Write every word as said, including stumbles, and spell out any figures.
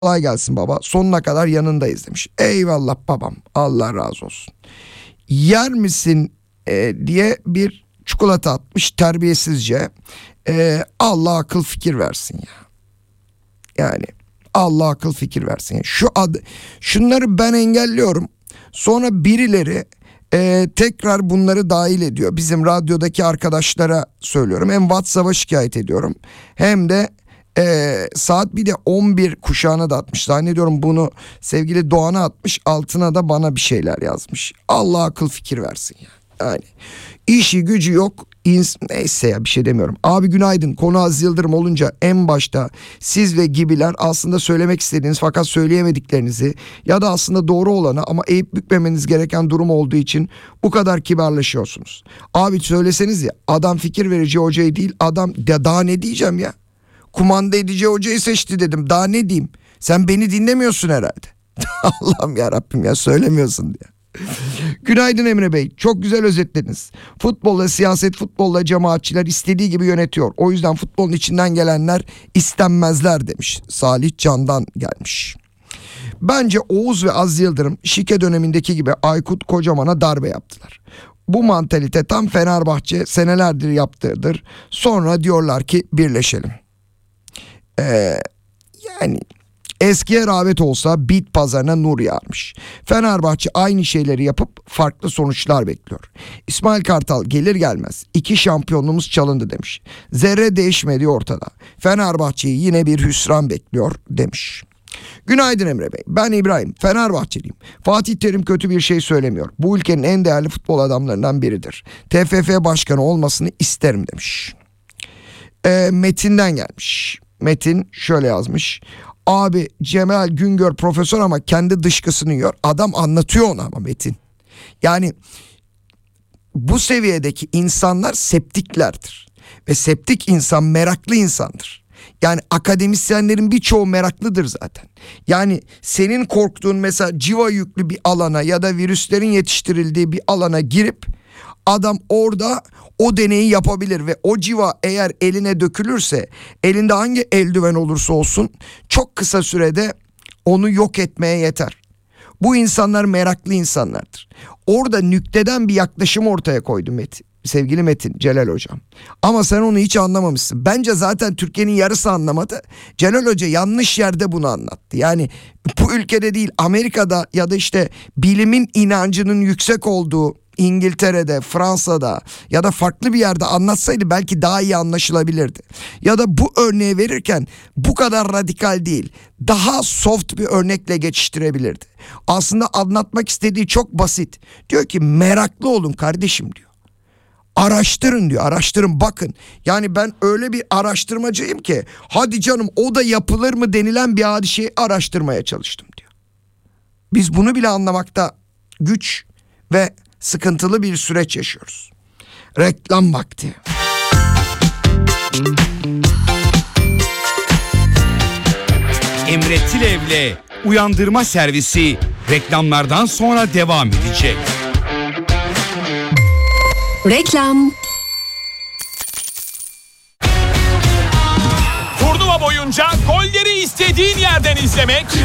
Kolay gelsin baba, sonuna kadar yanındayız demiş. Eyvallah babam, Allah razı olsun. Yer misin e, diye bir çikolata atmış terbiyesizce. E, Allah akıl fikir versin ya. Yani Allah akıl fikir versin. Yani şu ad, şunları ben engelliyorum. Sonra birileri e, tekrar bunları dahil ediyor. Bizim radyodaki arkadaşlara söylüyorum. Hem WhatsApp'a şikayet ediyorum. Hem de e, saat bir de on bir kuşağına da atmış. Zannediyorum bunu sevgili Doğan'a atmış. Altına da bana bir şeyler yazmış. Allah akıl fikir versin ya. Yani işi gücü yok. İns- Neyse ya, bir şey demiyorum. Abi günaydın. Konu Aziz Yıldırım olunca en başta siz ve gibiler aslında söylemek istediğiniz fakat söyleyemediklerinizi ya da aslında doğru olanı ama eğip bükmemeniz gereken durum olduğu için bu kadar kibarlaşıyorsunuz. Abi söyleseniz ya, adam fikir verici hocayı değil, adam ya daha ne diyeceğim ya? Kumanda edici hocayı seçti dedim, daha ne diyeyim? Sen beni dinlemiyorsun herhalde. Allah'ım ya Rabbim ya, söylemiyorsun diye. Günaydın Emre Bey, çok güzel özetlediniz. Futbolla siyaset, futbolla cemaatçiler istediği gibi yönetiyor. O yüzden futbolun içinden gelenler istenmezler demiş. Salih Can'dan gelmiş. Bence Oğuz ve Aziz Yıldırım şike dönemindeki gibi Aykut Kocaman'a darbe yaptılar. Bu mantalite tam Fenerbahçe senelerdir yaptığıdır. Sonra diyorlar ki birleşelim. Ee, yani... Eskiye rağbet olsa bit pazarına nur yağarmış. Fenerbahçe aynı şeyleri yapıp farklı sonuçlar bekliyor. İsmail Kartal gelir gelmez iki şampiyonluğumuz çalındı demiş. Zerre değişmedi ortada. Fenerbahçe'yi yine bir hüsran bekliyor demiş. Günaydın Emre Bey, ben İbrahim, Fenerbahçeliyim. Fatih Terim kötü bir şey söylemiyor. Bu ülkenin en değerli futbol adamlarından biridir. T F F başkanı olmasını isterim demiş. E, Metin'den gelmiş. Metin şöyle yazmış. Abi Cemal Güngör profesör ama kendi dışkısını yiyor. Adam anlatıyor onu ama Metin. Yani bu seviyedeki insanlar septiklerdir. Ve septik insan meraklı insandır. Yani akademisyenlerin birçoğu meraklıdır zaten. Yani senin korktuğun mesela civa yüklü bir alana ya da virüslerin yetiştirildiği bir alana girip adam orada o deneyi yapabilir ve o civa eğer eline dökülürse, elinde hangi eldiven olursa olsun çok kısa sürede onu yok etmeye yeter. Bu insanlar meraklı insanlardır. Orada nükteden bir yaklaşım ortaya koydu Metin. Sevgili Metin, Celal Hocam. Ama sen onu hiç anlamamışsın. Bence zaten Türkiye'nin yarısı anlamadı. Celal Hoca yanlış yerde bunu anlattı. Yani bu ülkede değil, Amerika'da ya da işte bilimin inancının yüksek olduğu İngiltere'de, Fransa'da ya da farklı bir yerde anlatsaydı belki daha iyi anlaşılabilirdi. Ya da bu örneği verirken bu kadar radikal değil, daha soft bir örnekle geçiştirebilirdi. Aslında anlatmak istediği çok basit. Diyor ki meraklı olun kardeşim diyor. Araştırın diyor, araştırın bakın. Yani ben öyle bir araştırmacıyım ki hadi canım o da yapılır mı denilen bir hadiseyi araştırmaya çalıştım diyor. Biz bunu bile anlamakta güç ve sıkıntılı bir süreç yaşıyoruz. Reklam vakti. Emre Tilev'le Uyandırma Servisi reklamlardan sonra devam edecek. Reklam. Turnuva boyunca golleri istediğin yerden izlemek